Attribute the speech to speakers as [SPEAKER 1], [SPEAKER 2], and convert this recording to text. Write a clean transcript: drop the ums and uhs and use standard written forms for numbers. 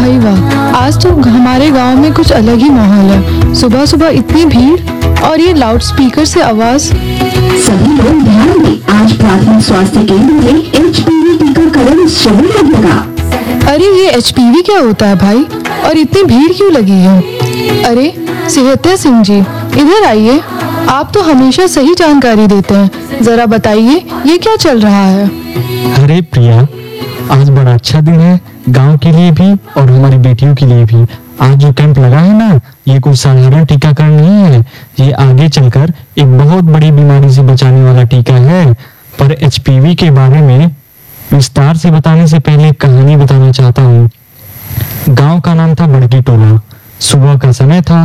[SPEAKER 1] भाई वाह, आज तो हमारे गांव में कुछ अलग ही माहौल है। सुबह सुबह इतनी भीड़ और ये लाउड स्पीकर से आवाज।
[SPEAKER 2] सभी लोग ध्यान दें, आज प्राथमिक स्वास्थ्य केंद्र में HPV टीकाकरण शिविर लगेगा।
[SPEAKER 1] अरे ये HPV क्या होता है भाई, और इतनी भीड़ क्यों लगी है? अरे सेहत्या सिंह जी, इधर आइए, आप तो हमेशा सही जानकारी देते हैं, जरा बताइए ये क्या चल रहा है?
[SPEAKER 3] अरे प्रिया, आज बड़ा अच्छा दिन है गांव के लिए भी और हमारी बेटियों के लिए भी। आज जो कैंप लगा है ना, ये कोई साधारण टीकाकरण नहीं है, ये आगे चलकर एक बहुत बड़ी बीमारी से बचाने वाला टीका है। पर HPV के बारे में विस्तार से बताने से पहले एक कहानी बताना चाहता हूँ। गांव का नाम था बड़की टोला। सुबह का समय था,